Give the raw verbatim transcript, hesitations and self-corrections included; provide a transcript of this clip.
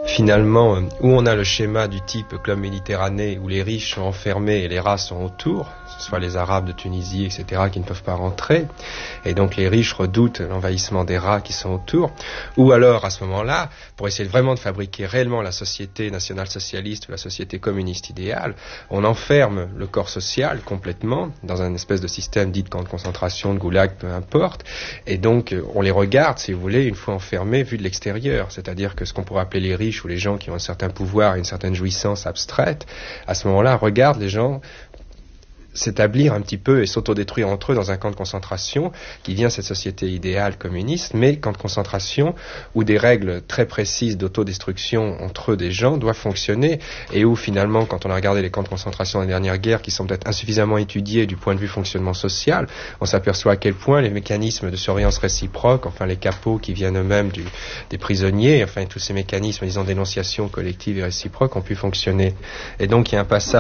Finalement, où on a le schéma du type club méditerranéen où les riches sont enfermés et les rats sont autour, ce soit les Arabes de Tunisie, et cetera, qui ne peuvent pas rentrer, et donc les riches redoutent l'envahissement des rats qui sont autour, ou alors à ce moment-là, pour essayer vraiment de fabriquer réellement la société nationale-socialiste ou la société communiste idéale, on enferme le corps social complètement dans un espèce de système dit de camp de concentration, de goulag, peu importe, et donc on les regarde, si vous voulez, une fois enfermés, vus de l'extérieur, c'est-à-dire que ce qu'on pourrait appeler les riches ou les gens qui ont un certain pouvoir et une certaine jouissance abstraite, à ce moment-là, regardent les gens s'établir un petit peu et s'autodétruire entre eux dans un camp de concentration qui vient cette société idéale communiste, mais camp de concentration où des règles très précises d'autodestruction entre eux des gens doivent fonctionner et où finalement, quand on a regardé les camps de concentration des dernières guerres qui sont peut-être insuffisamment étudiés du point de vue fonctionnement social, on s'aperçoit à quel point les mécanismes de surveillance réciproque, enfin les capots qui viennent eux-mêmes du, des prisonniers, enfin tous ces mécanismes, disons, d'énonciation collective et réciproque ont pu fonctionner. Et donc il y a un passage